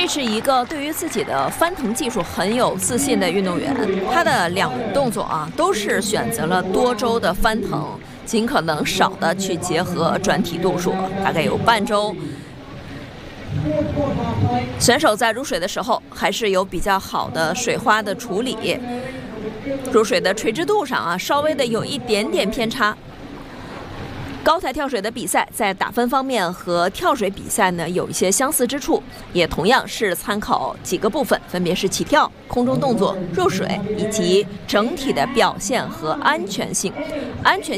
这是一个对于自己的翻腾技术很有自信的运动员，他的2轮动作都是选择了多周的翻腾，尽可能少的去结合转体度数，大概有半周。选手在入水的时候还是有比较好的水花的处理，入水的垂直度上稍微的有一点点偏差。高台跳水的比赛在打分方面和跳水比赛呢有一些相似之处，也同样是参考几个部分，分别是起跳、空中动作、入水以及整体的表现和安全性。